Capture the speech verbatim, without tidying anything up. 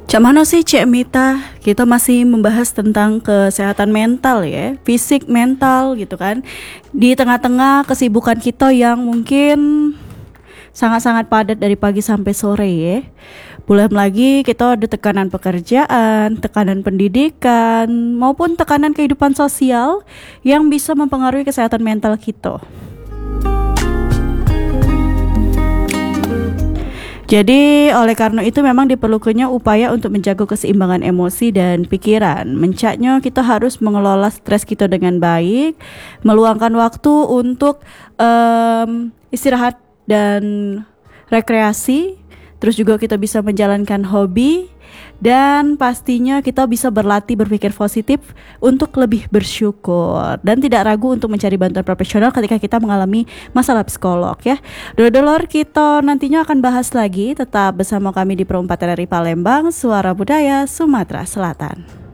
Cak mano sih Cek Mita, kita masih membahas tentang kesehatan mental ya, fisik mental gitu kan. Di tengah-tengah kesibukan kita yang mungkin sangat-sangat padat dari pagi sampai sore ya. Belum lagi kita ada tekanan pekerjaan, tekanan pendidikan, maupun tekanan kehidupan sosial yang bisa mempengaruhi kesehatan mental kita. Jadi oleh karena itu memang diperlukannya upaya untuk menjaga keseimbangan emosi dan pikiran. Mencaknya kita harus mengelola stres kita dengan baik, meluangkan waktu untuk um, istirahat dan rekreasi. Terus juga kita bisa menjalankan hobi. Dan pastinya kita bisa berlatih berpikir positif untuk lebih bersyukur dan tidak ragu untuk mencari bantuan profesional ketika kita mengalami masalah psikolog ya. Dulur-dulur, kita nantinya akan bahas lagi, tetap bersama kami di Pro empat R R I Palembang, Suara Budaya Sumatera Selatan.